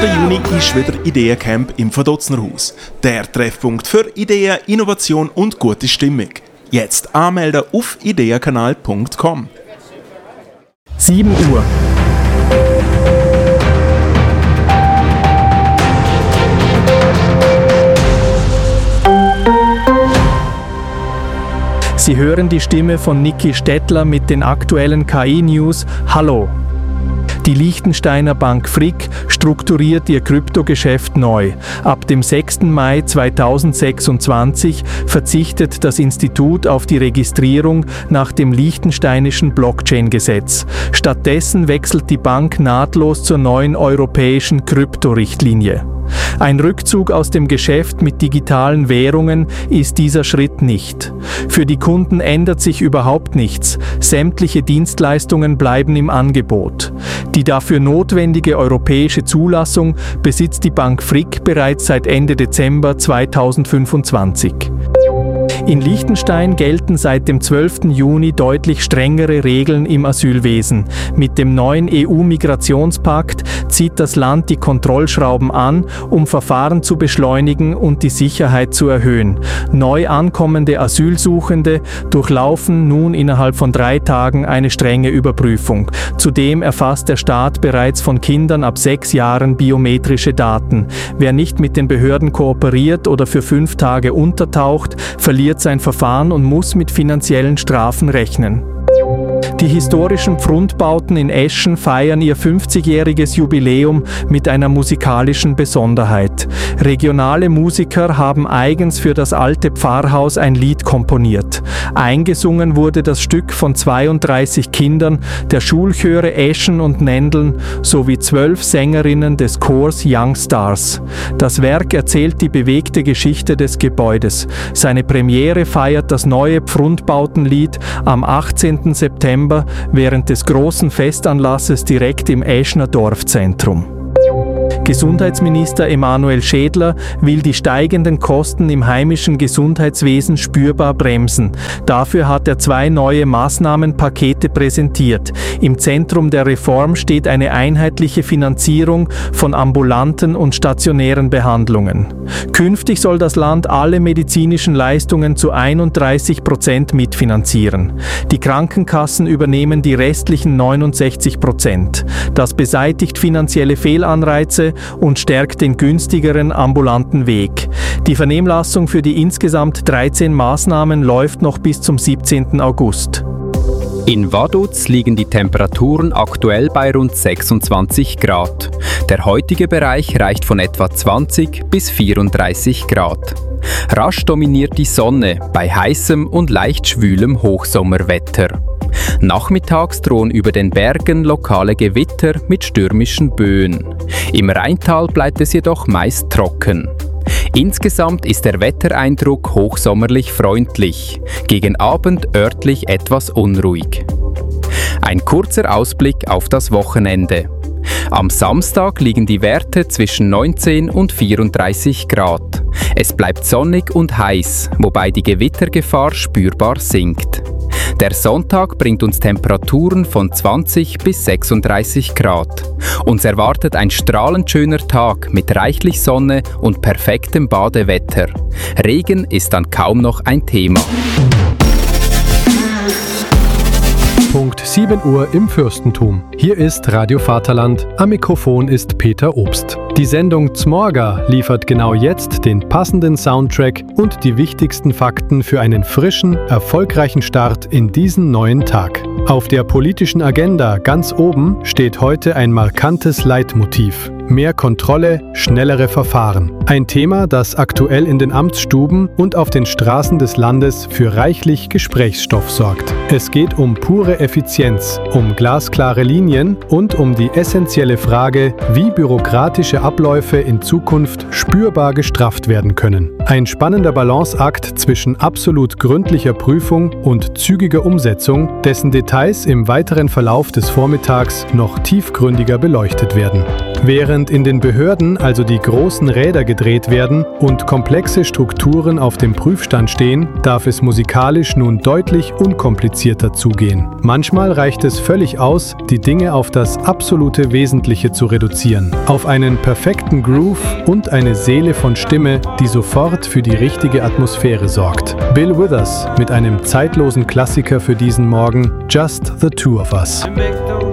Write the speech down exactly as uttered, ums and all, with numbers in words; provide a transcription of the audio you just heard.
vierten Juni ist wieder Ideencamp im Verdotznerhaus. Der Treffpunkt für Ideen, Innovation und gute Stimmung. Jetzt anmelden auf ideenkanal punkt com. sieben Uhr. Sie hören die Stimme von Niki Stettler mit den aktuellen K I-News. Hallo! Die Liechtensteiner Bank Frick strukturiert ihr Kryptogeschäft neu. Ab dem sechsten Mai zweitausendsechsundzwanzig verzichtet das Institut auf die Registrierung nach dem liechtensteinischen Blockchain-Gesetz. Stattdessen wechselt die Bank nahtlos zur neuen europäischen Kryptorichtlinie. Ein Rückzug aus dem Geschäft mit digitalen Währungen ist dieser Schritt nicht. Für die Kunden ändert sich überhaupt nichts. Sämtliche Dienstleistungen bleiben im Angebot. Die dafür notwendige europäische Zulassung besitzt die Bank Frick bereits seit Ende Dezember zweitausendfünfundzwanzig. In Liechtenstein gelten seit dem zwölften Juni deutlich strengere Regeln im Asylwesen. Mit dem neuen E U-Migrationspakt zieht das Land die Kontrollschrauben an, um Verfahren zu beschleunigen und die Sicherheit zu erhöhen. Neu ankommende Asylsuchende durchlaufen nun innerhalb von drei Tagen eine strenge Überprüfung. Zudem erfasst der Staat bereits von Kindern ab sechs Jahren biometrische Daten. Wer nicht mit den Behörden kooperiert oder für fünf Tage untertaucht, verliert sein Verfahren und muss mit finanziellen Strafen rechnen. Die historischen Pfrundbauten in Eschen feiern ihr fünfzigjähriges Jubiläum mit einer musikalischen Besonderheit. Regionale Musiker haben eigens für das alte Pfarrhaus ein Lied komponiert. Eingesungen wurde das Stück von zweiunddreißig Kindern der Schulchöre Eschen und Nendeln sowie zwölf Sängerinnen des Chors Young Stars. Das Werk erzählt die bewegte Geschichte des Gebäudes. Seine Premiere feiert das neue Pfrundbautenlied am achtzehnten September während des großen Festanlasses direkt im Eschner Dorfzentrum. Gesundheitsminister Emanuel Schädler will die steigenden Kosten im heimischen Gesundheitswesen spürbar bremsen. Dafür hat er zwei neue Maßnahmenpakete präsentiert. Im Zentrum der Reform steht eine einheitliche Finanzierung von ambulanten und stationären Behandlungen. Künftig soll das Land alle medizinischen Leistungen zu einunddreißig Prozent mitfinanzieren. Die Krankenkassen übernehmen die restlichen neunundsechzig Prozent. Das beseitigt finanzielle Fehlanreize und stärkt den günstigeren ambulanten Weg. Die Vernehmlassung für die insgesamt dreizehn Maßnahmen läuft noch bis zum siebzehnten August. In Vaduz liegen die Temperaturen aktuell bei rund sechsundzwanzig Grad. Der heutige Bereich reicht von etwa zwanzig bis vierunddreißig Grad. Rasch dominiert die Sonne bei heißem und leicht schwülem Hochsommerwetter. Nachmittags drohen über den Bergen lokale Gewitter mit stürmischen Böen. Im Rheintal bleibt es jedoch meist trocken. Insgesamt ist der Wettereindruck hochsommerlich freundlich, gegen Abend örtlich etwas unruhig. Ein kurzer Ausblick auf das Wochenende. Am Samstag liegen die Werte zwischen neunzehn und vierunddreißig Grad. Es bleibt sonnig und heiß, wobei die Gewittergefahr spürbar sinkt. Der Sonntag bringt uns Temperaturen von zwanzig bis sechsunddreißig Grad. Uns erwartet ein strahlend schöner Tag mit reichlich Sonne und perfektem Badewetter. Regen ist dann kaum noch ein Thema. Punkt sieben Uhr im Fürstentum. Hier ist Radio Vaterland. Am Mikrofon ist Peter Obst. Die Sendung Zmorga liefert genau jetzt den passenden Soundtrack und die wichtigsten Fakten für einen frischen, erfolgreichen Start in diesen neuen Tag. Auf der politischen Agenda ganz oben steht heute ein markantes Leitmotiv. Mehr Kontrolle, schnellere Verfahren. Ein Thema, das aktuell in den Amtsstuben und auf den Straßen des Landes für reichlich Gesprächsstoff sorgt. Es geht um pure Effizienz, um glasklare Linien und um die essentielle Frage, wie bürokratische Abläufe in Zukunft spürbar gestrafft werden können. Ein spannender Balanceakt zwischen absolut gründlicher Prüfung und zügiger Umsetzung, dessen Details im weiteren Verlauf des Vormittags noch tiefgründiger beleuchtet werden. Während Während in den Behörden also die großen Räder gedreht werden und komplexe Strukturen auf dem Prüfstand stehen, darf es musikalisch nun deutlich unkomplizierter zugehen. Manchmal reicht es völlig aus, die Dinge auf das absolute Wesentliche zu reduzieren. Auf einen perfekten Groove und eine Seele von Stimme, die sofort für die richtige Atmosphäre sorgt. Bill Withers mit einem zeitlosen Klassiker für diesen Morgen, Just the Two of Us. To make those